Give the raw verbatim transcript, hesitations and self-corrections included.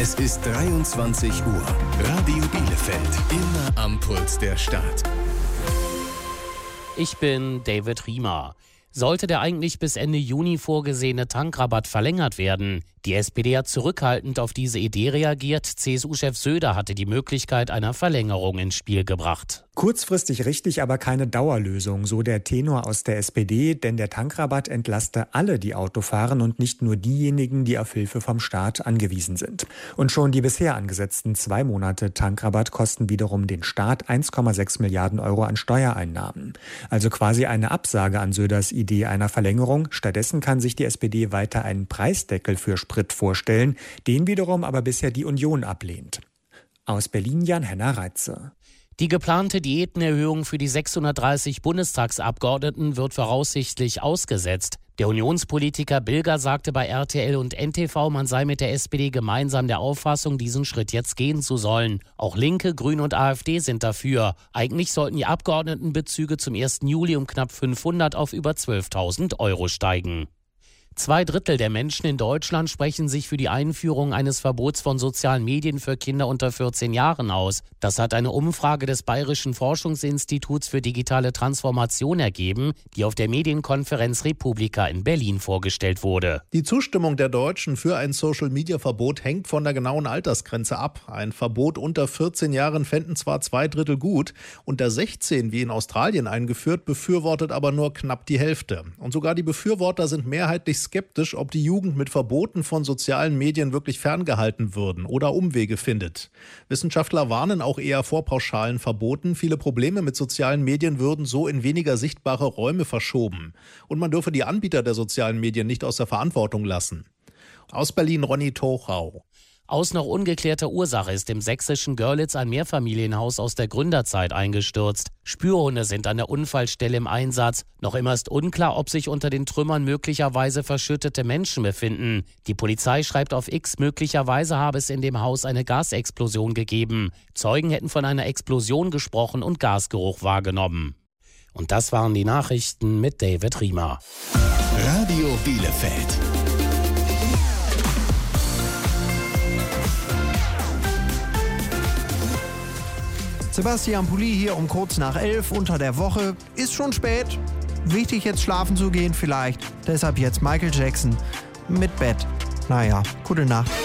Es ist dreiundzwanzig Uhr. Radio Bielefeld, immer am Puls der Stadt. Ich bin David Riemer. Sollte der eigentlich bis Ende Juni vorgesehene Tankrabatt verlängert werden? Die S P D hat zurückhaltend auf diese Idee reagiert. C S U-Chef Söder hatte die Möglichkeit einer Verlängerung ins Spiel gebracht. Kurzfristig richtig, aber keine Dauerlösung, so der Tenor aus der S P D, denn der Tankrabatt entlaste alle, die Auto fahren und nicht nur diejenigen, die auf Hilfe vom Staat angewiesen sind. Und schon die bisher angesetzten zwei Monate Tankrabatt kosten wiederum den Staat eins Komma sechs Milliarden Euro an Steuereinnahmen. Also quasi eine Absage an Söders Idee einer Verlängerung. Stattdessen kann sich die S P D weiter einen Preisdeckel für Sprit vorstellen, den wiederum aber bisher die Union ablehnt. Aus Berlin Jan-Henner Reitze. Die geplante Diätenerhöhung für die sechshundertdreißig Bundestagsabgeordneten wird voraussichtlich ausgesetzt. Der Unionspolitiker Bilger sagte bei R T L und N T V, man sei mit der S P D gemeinsam der Auffassung, diesen Schritt jetzt gehen zu sollen. Auch Linke, Grüne und AfD sind dafür. Eigentlich sollten die Abgeordnetenbezüge zum ersten Juli um knapp fünfhundert auf über zwölftausend Euro steigen. Zwei Drittel der Menschen in Deutschland sprechen sich für die Einführung eines Verbots von sozialen Medien für Kinder unter vierzehn Jahren aus. Das hat eine Umfrage des Bayerischen Forschungsinstituts für digitale Transformation ergeben, die auf der Medienkonferenz Republika in Berlin vorgestellt wurde. Die Zustimmung der Deutschen für ein Social-Media-Verbot hängt von der genauen Altersgrenze ab. Ein Verbot unter vierzehn Jahren fänden zwar zwei Drittel gut, unter sechzehn, wie in Australien eingeführt, befürwortet aber nur knapp die Hälfte. Und sogar die Befürworter sind mehrheitlich skeptisch, ob die Jugend mit Verboten von sozialen Medien wirklich ferngehalten würden oder Umwege findet. Wissenschaftler warnen auch eher vor pauschalen Verboten. Viele Probleme mit sozialen Medien würden so in weniger sichtbare Räume verschoben. Und man dürfe die Anbieter der sozialen Medien nicht aus der Verantwortung lassen. Aus Berlin Ronny Tochau. Aus noch ungeklärter Ursache ist im sächsischen Görlitz ein Mehrfamilienhaus aus der Gründerzeit eingestürzt. Spürhunde sind an der Unfallstelle im Einsatz. Noch immer ist unklar, ob sich unter den Trümmern möglicherweise verschüttete Menschen befinden. Die Polizei schreibt auf X, möglicherweise habe es in dem Haus eine Gasexplosion gegeben. Zeugen hätten von einer Explosion gesprochen und Gasgeruch wahrgenommen. Und das waren die Nachrichten mit David Riemer. Radio Bielefeld. Sebastian Pulli hier um kurz nach elf unter der Woche. Ist schon spät. Wichtig jetzt schlafen zu gehen vielleicht. Deshalb jetzt Michael Jackson mit Bett. Naja, gute Nacht.